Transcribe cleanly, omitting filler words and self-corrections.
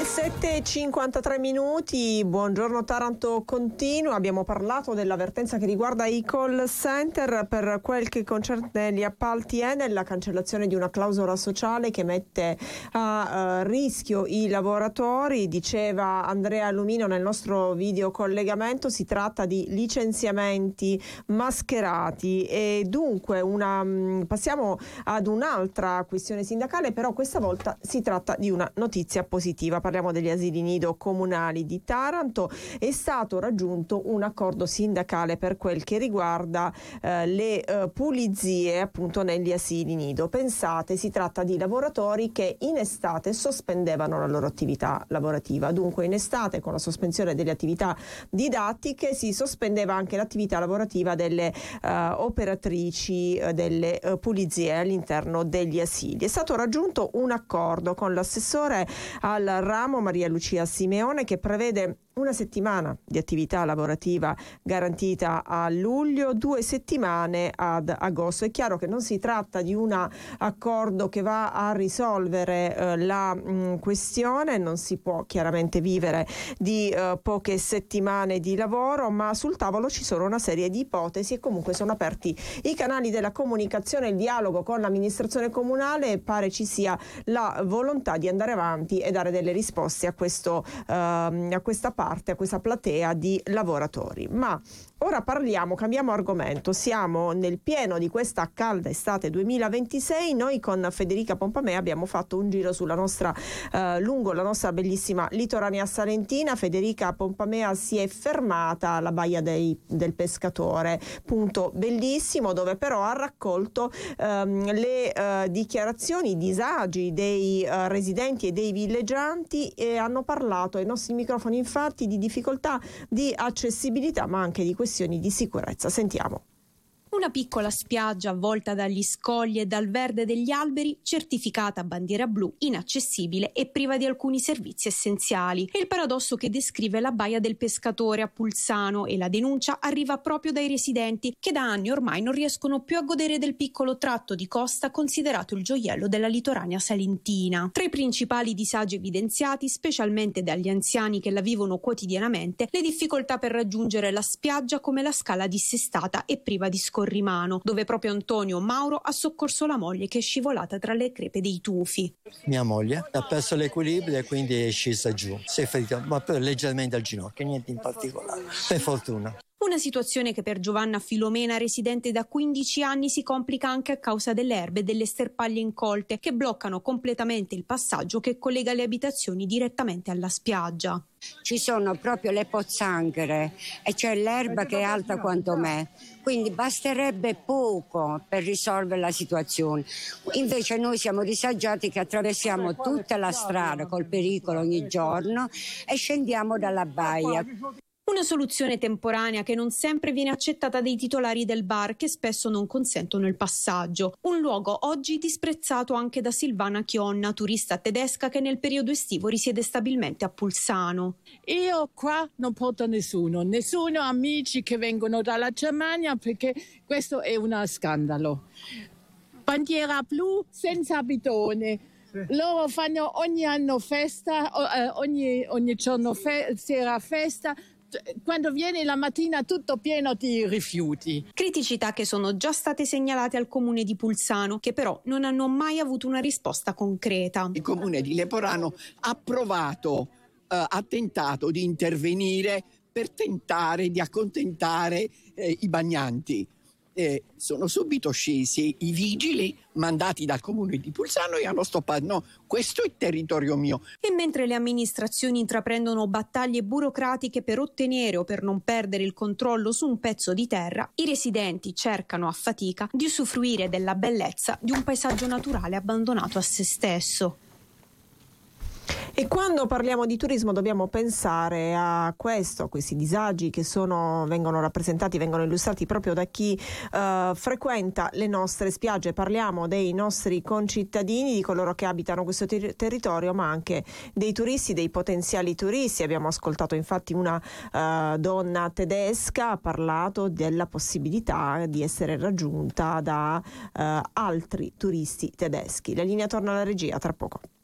7:53, buongiorno Taranto continua. Abbiamo parlato dell'avvertenza che riguarda i call center per quel che concerne gli appalti Enel, la cancellazione di una clausola sociale che mette a rischio i lavoratori. Diceva Andrea Lumino nel nostro video collegamento, si tratta di licenziamenti mascherati e dunque passiamo ad un'altra questione sindacale, però questa volta si tratta di una notizia positiva. Parliamo degli asili nido comunali di Taranto. È stato raggiunto un accordo sindacale per quel che riguarda le pulizie appunto negli asili nido. Pensate, si tratta di lavoratori che in estate sospendevano la loro attività lavorativa. Dunque in estate, con la sospensione delle attività didattiche, si sospendeva anche l'attività lavorativa delle operatrici delle pulizie all'interno degli asili. È stato raggiunto un accordo con l'assessore al ramo Maria Lucia Simeone che prevede una settimana di attività lavorativa garantita a luglio, 2 settimane ad agosto. È chiaro che non si tratta di un accordo che va a risolvere la questione, non si può chiaramente vivere di poche settimane di lavoro, ma sul tavolo ci sono una serie di ipotesi e comunque sono aperti i canali della comunicazione, il dialogo con l'amministrazione comunale e pare ci sia la volontà di andare avanti e dare delle risposte a questa parte, a questa platea di lavoratori. Ma ora cambiamo argomento. Siamo nel pieno di questa calda estate 2026. Noi con Federica Pompamea abbiamo fatto un giro sulla nostra lungo la nostra bellissima litoranea salentina. Federica Pompamea si è fermata alla baia del Pescatore, punto bellissimo, dove però ha raccolto le dichiarazioni, i disagi dei residenti e dei villeggianti e hanno parlato ai nostri microfoni infatti di difficoltà di accessibilità ma anche di questioni di sicurezza. Sentiamo. Una piccola spiaggia avvolta dagli scogli e dal verde degli alberi, certificata a bandiera blu, inaccessibile e priva di alcuni servizi essenziali. È il paradosso che descrive la baia del Pescatore a Pulsano e la denuncia arriva proprio dai residenti che da anni ormai non riescono più a godere del piccolo tratto di costa considerato il gioiello della litoranea salentina. Tra i principali disagi evidenziati, specialmente dagli anziani che la vivono quotidianamente, le difficoltà per raggiungere la spiaggia come la scala dissestata e priva di scorrimano, dove proprio Antonio Mauro ha soccorso la moglie che è scivolata tra le crepe dei tufi. Mia moglie ha perso l'equilibrio e quindi è scesa giù. Si è ferita, ma però leggermente al ginocchio, niente in particolare, per fortuna. Una situazione che per Giovanna Filomena, residente da 15 anni, si complica anche a causa delle erbe e delle sterpaglie incolte che bloccano completamente il passaggio che collega le abitazioni direttamente alla spiaggia. Ci sono proprio le pozzanghere e c'è l'erba che è alta quanto me, quindi basterebbe poco per risolvere la situazione. Invece noi siamo disagiati che attraversiamo tutta la strada col pericolo ogni giorno e scendiamo dalla baia. Una soluzione temporanea che non sempre viene accettata dai titolari del bar, che spesso non consentono il passaggio. Un luogo oggi disprezzato anche da Silvana Chionna, turista tedesca che nel periodo estivo risiede stabilmente a Pulsano. Io qua non porto nessuno amici che vengono dalla Germania perché questo è uno scandalo. Bandiera blu senza abitone. Loro fanno ogni anno festa, ogni giorno sera festa. Quando viene la mattina tutto pieno di rifiuti. Criticità che sono già state segnalate al comune di Pulsano, che però non hanno mai avuto una risposta concreta. Il comune di Leporano ha tentato di intervenire per tentare di accontentare i bagnanti. Sono subito scesi i vigili mandati dal comune di Pulsano e hanno stoppato. No, questo è territorio mio. E mentre le amministrazioni intraprendono battaglie burocratiche per ottenere o per non perdere il controllo su un pezzo di terra, i residenti cercano a fatica di usufruire della bellezza di un paesaggio naturale abbandonato a se stesso. E quando parliamo di turismo dobbiamo pensare a questi disagi che vengono illustrati proprio da chi frequenta le nostre spiagge. Parliamo dei nostri concittadini, di coloro che abitano questo territorio, ma anche dei turisti, dei potenziali turisti. Abbiamo ascoltato infatti una donna tedesca, ha parlato della possibilità di essere raggiunta da altri turisti tedeschi. La linea torna alla regia tra poco.